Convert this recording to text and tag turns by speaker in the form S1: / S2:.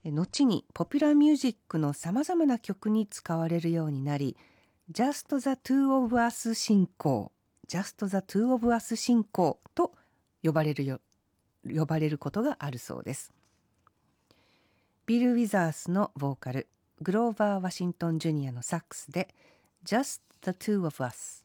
S1: 後にポピュラーミュージックのさまざまな曲に使われるようになり、Just the Two of Us 進行、Just the Two of Us 進行と呼ばれることがあるそうです。ビル・ウィザースのボーカル、グローバー・ワシントン・ジュニアのサックスで Just the Two of Us。